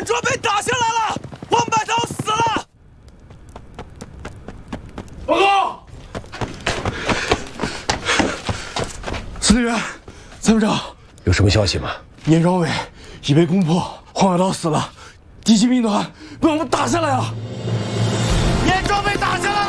庄被打下来了，王白头死了。 报告，司令员，参谋长， 有什么消息吗？ 年庄委已被攻破，黄小刀死了，敌机兵团被我们打下来了。 年庄被打下来了。